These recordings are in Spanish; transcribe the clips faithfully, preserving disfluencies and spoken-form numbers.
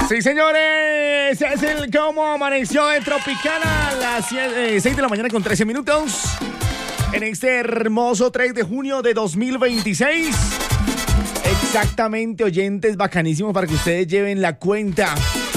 Sí, señores, es el Cómo Amaneció en Tropicana a las seis de la mañana con trece minutos. En este hermoso tres de junio de dos mil veintiséis. Exactamente, oyentes, bacanísimos para que ustedes lleven la cuenta.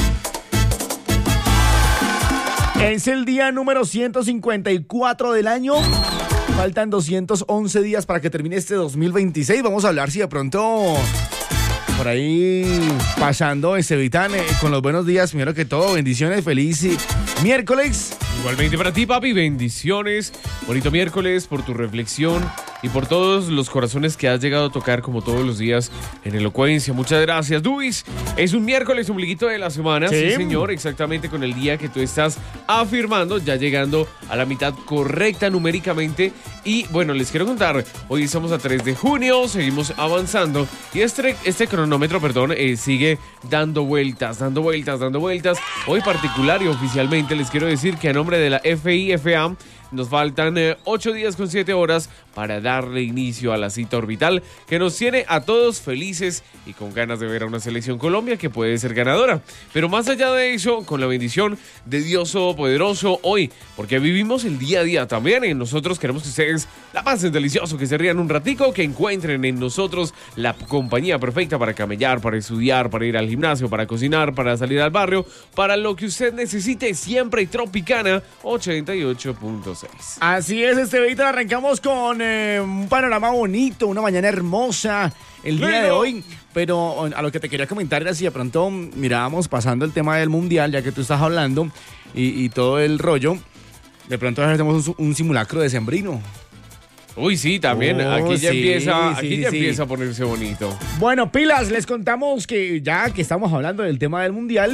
Es el día número ciento cincuenta y cuatro del año. Faltan doscientos once días para que termine este dos mil veintiséis. Vamos a hablar si de pronto por ahí pasando Estevitan eh, con los buenos días. Primero que todo, bendiciones, feliz miércoles. Igualmente para ti, papi, bendiciones. Bonito miércoles por tu reflexión y por todos los corazones que has llegado a tocar como todos los días en Elocuencia. Muchas gracias, Dubis. Es un miércoles, ombliguito de la semana. Sí. Sí, señor, exactamente con el día que tú estás afirmando, ya llegando a la mitad correcta numéricamente. Y bueno, les quiero contar, hoy estamos a tres de junio, seguimos avanzando y este, este cronómetro, perdón, eh, sigue dando vueltas, dando vueltas, dando vueltas. Hoy particular y oficialmente les quiero decir que a nombre de la F I F A nos faltan eh, ocho días con siete horas para darle inicio a la cita orbital que nos tiene a todos felices y con ganas de ver a una selección Colombia que puede ser ganadora. Pero más allá de eso, con la bendición de Dios Todopoderoso hoy, porque vivimos el día a día también y nosotros queremos que ustedes la pasen delicioso, que se rían un ratico, que encuentren en nosotros la compañía perfecta para camellar, para estudiar, para ir al gimnasio, para cocinar, para salir al barrio, para lo que usted necesite, siempre Tropicana ochenta y ocho punto seis. Así es, Estevita, arrancamos con eh, un panorama bonito, una mañana hermosa el día Bueno. de hoy, pero a lo que te quería comentar era si de pronto mirábamos pasando el tema del mundial, ya que tú estás hablando y, y todo el rollo, de pronto hacemos un, un simulacro de sembrino. Uy, sí, también, Oh, aquí ya sí, empieza, sí, aquí sí, ya sí. empieza a ponerse bonito. Bueno, pilas, les contamos que ya que estamos hablando del tema del mundial,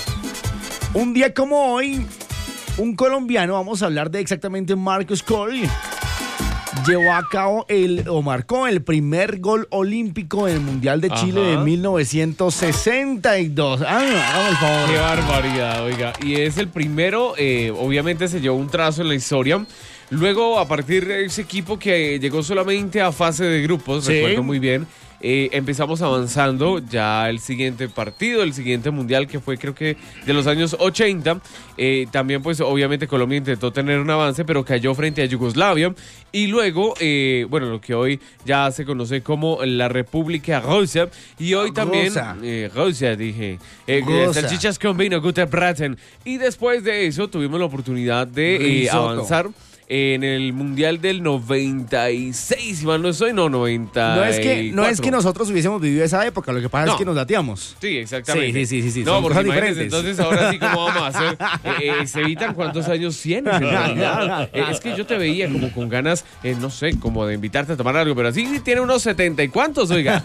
un día como hoy, un colombiano, vamos a hablar de exactamente Marcos Cole, llevó a cabo el, o marcó el primer gol olímpico en el Mundial de Chile. Ajá. De mil novecientos sesenta y dos. Ah, hágame el favor. Qué barbaridad, oiga. Y es el primero, eh, obviamente se llevó un trazo en la historia. Luego, a partir de ese equipo que llegó solamente a fase de grupos, sí. Recuerdo muy bien, eh, empezamos avanzando ya el siguiente partido, el siguiente mundial que fue creo que de los años ochenta. Eh, también pues obviamente Colombia intentó tener un avance, pero cayó frente a Yugoslavia. Y luego, eh, bueno, lo que hoy ya se conoce como la República Rusa. Y hoy también, eh, Rusia dije, eh, salchichas con vino, gute braten. Y después de eso tuvimos la oportunidad de eh, avanzar en el Mundial del noventa y seis, si mal no estoy, no, noventa y cuatro. No es que, no es que nosotros hubiésemos vivido esa época, lo que pasa no. es que nos dateamos. Sí, exactamente. Sí, sí, sí. sí, sí. No, son porque cosas diferentes. diferentes. Entonces ahora sí, ¿cómo vamos a hacer? Eh, eh, ¿Se evitan cuántos años tienes en realidad? Eh, es que yo te veía como con ganas, eh, no sé, como de invitarte a tomar algo, pero así tiene unos setenta y cuantos, oiga.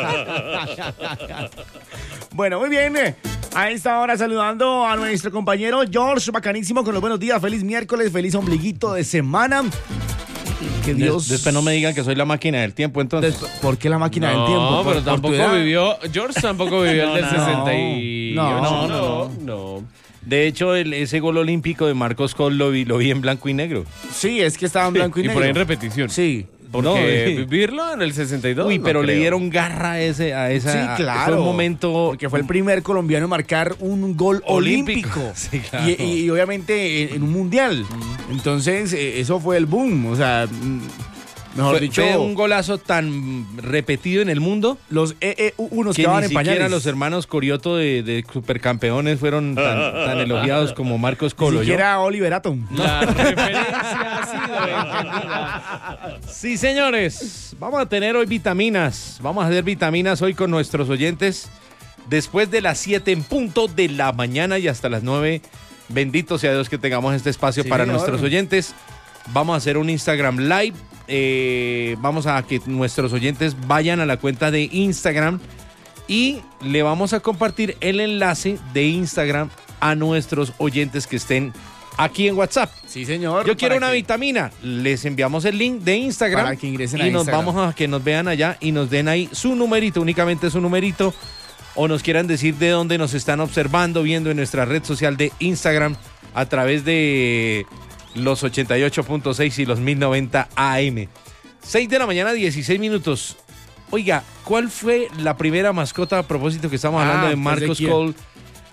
Bueno, muy bien. A esta hora saludando a nuestro compañero George, bacanísimo, con los buenos días. Feliz miércoles, feliz ombliguito de semana. Que Dios... Después no me digan que soy la máquina del tiempo, entonces. Después, ¿por qué la máquina no, del tiempo? No, pero tampoco vivió... George tampoco vivió no, el del no, sesenta y ocho. No, no, no. no. no. De hecho, el, ese gol olímpico de Marcos Cole lo vi, lo vi en blanco y negro. Sí, es que estaba en blanco y, y negro. Y por ahí en repetición. Sí. Porque no, vivirlo en el sesenta y dos. Uy, no pero creo. Le dieron garra a ese, a esa. Sí, claro. Fue un momento. Porque fue el primer colombiano en marcar un gol olímpico. olímpico. Sí, claro. y, y, y obviamente en, en un mundial. Mm. Entonces, eh, eso fue el boom. O sea, mejor fue, dicho. Fue un golazo tan repetido en el mundo. Los E E unos que quedaban ni en siquiera pañales. Los hermanos Corioto de, de supercampeones fueron tan, tan elogiados como Marcos Cole. Ni siquiera Oliver Atom. La referencia ha sido entendida. Sí, señores. Vamos a tener hoy vitaminas. Vamos a hacer vitaminas hoy con nuestros oyentes. Después de las siete en punto de la mañana y hasta las nueve. Bendito sea Dios que tengamos este espacio sí, para señor. Nuestros oyentes. Vamos a hacer un Instagram Live. Eh, vamos a que nuestros oyentes vayan a la cuenta de Instagram y le vamos a compartir el enlace de Instagram a nuestros oyentes que estén aquí en WhatsApp. Sí, señor. Yo quiero una que... vitamina. Les enviamos el link de Instagram para que ingresen y a nos Instagram. Vamos a que nos vean allá y nos den ahí su numerito, únicamente su numerito, o nos quieran decir de dónde nos están observando, viendo en nuestra red social de Instagram a través de los ochenta y ocho punto seis y los mil noventa A M. seis de la mañana, dieciséis minutos. Oiga, ¿cuál fue la primera mascota a propósito que estamos hablando ah, de Marcos pues Cole?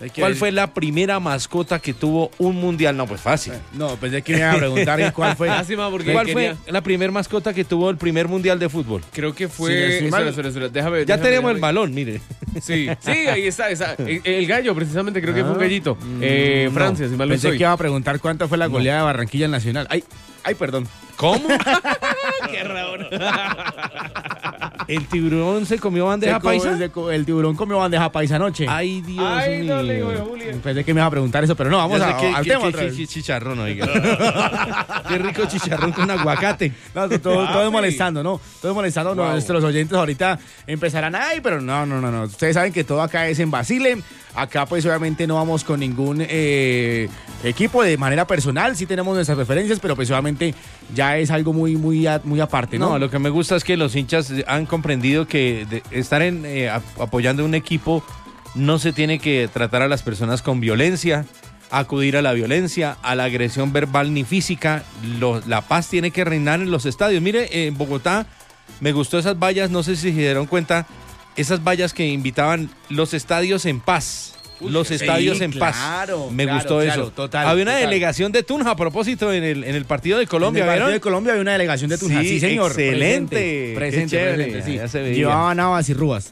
¿Cuál fue la primera mascota que tuvo un mundial? No, pues fácil. No, pensé que me iba a preguntar cuál fue. Lástima porque ¿Cuál quería- fue la primera mascota que tuvo el primer mundial de fútbol? Creo que Sí, fue... no estoy mal. Espera, espera, espera, déjame, Ya déjame, tenemos el déjame. balón, mire. Sí, sí, ahí está, está. El, el gallo, precisamente, creo que fue un Ah, gallito. Eh, Francia, si mal no Pensé estoy. que iba a preguntar cuánto fue la goleada de Barranquilla en Nacional. Ay, ay, perdón. ¿Cómo? Qué raro. ¿El tiburón se comió bandeja Se co- paisa? se co- El tiburón comió bandeja paisa anoche. Ay, Dios Ay, mío. no le digo, Julia. Pensé que me iba a preguntar eso, pero no, vamos Ya sé a, qué- al qué- tema qué- otra qué- vez. qué chicharrón, oiga. Qué rico chicharrón con aguacate. No, to- todo, todo es Papi. molestando, ¿no? Todo es molestando. Wow. Nuestros oyentes ahorita empezarán, ay, pero no, no, no, no. Ustedes saben que todo acá es en Basile. Acá, pues, obviamente no vamos con ningún eh, equipo de manera personal. Sí tenemos nuestras preferencias, pero pues, obviamente ya es algo muy, muy, a- muy aparte, ¿no? No, lo que me gusta es que los hinchas han comprendido que de- estar en, eh, ap- apoyando un equipo no se tiene que tratar a las personas con violencia, acudir a la violencia, a la agresión verbal ni física. Lo- la paz tiene que reinar en los estadios. Mire, en Bogotá me gustó esas vallas, no sé si se dieron cuenta, esas vallas que invitaban los estadios en paz. Uy, los sí, estadios en paz. claro, Me claro, gustó claro, eso. total, Había una total. delegación de Tunja a propósito en el, en el partido de Colombia, en el partido ¿vieron? de Colombia había una delegación de Tunja. Sí, Sí, señor. excelente. Presente, Qué presente, chévere. presente, sí. Ya se veía. Llevaban habas y rúas.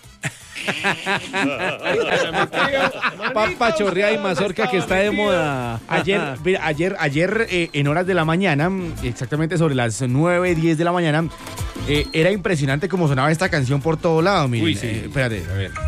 Papa chorrea y mazorca que está de moda. Ayer, mira, ayer, ayer eh, en horas de la mañana, exactamente sobre las nueve, diez de la mañana, eh, era impresionante cómo sonaba esta canción por todo lado. Miren, Uy, sí. eh, espérate, a ver.